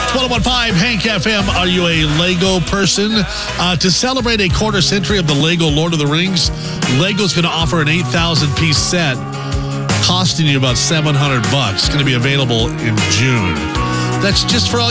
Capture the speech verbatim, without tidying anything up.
twelve fifteen Hank F M. Are you a Lego person? Uh, to celebrate a quarter century of the Lego Lord of the Rings, Lego's going to offer an eight thousand piece set costing you about seven hundred bucks. It's going to be available in June. That's just for all